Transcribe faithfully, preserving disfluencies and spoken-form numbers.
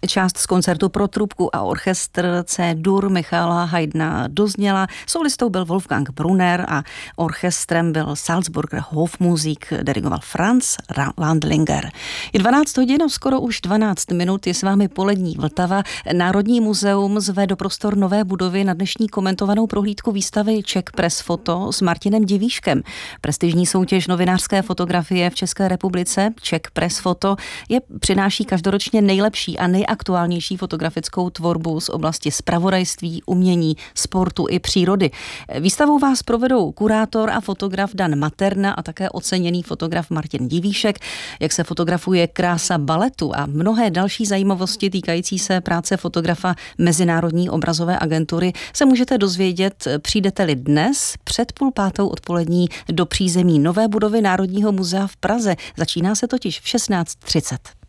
Část z koncertu pro trubku a orchestr C-dur Michala Haydna dozněla. Solistou byl Wolfgang Brunner a orchestrem byl Salzburger Hofmusik, dirigoval Franz Landlinger. Je dvanáct hodin a skoro už dvanáct minut, je s vámi Polední Vltava. Národní muzeum zve do prostor nové budovy na dnešní komentovanou prohlídku výstavy Czech Press Photo s Martinem Divíškem. Prestižní soutěž novinářské fotografie v České republice Czech Press Photo je přináší každoročně nejlepší a nejaktuálnější fotografickou tvorbu z oblasti zpravodajství, umění, sportu i přírody. Výstavou vás provedou kurátor a fotograf Dan Materna a také oceněný fotograf Martin Divíšek, jak se fotografuje krása baletu a mnohé další zajímavosti týkající se práce fotografa Mezinárodní obrazové agentury se můžete dozvědět, přijdete-li dnes před půl pátou odpolední do přízemí nové budovy Národního muzea v Praze. Začíná se totiž v šestnáct třicet.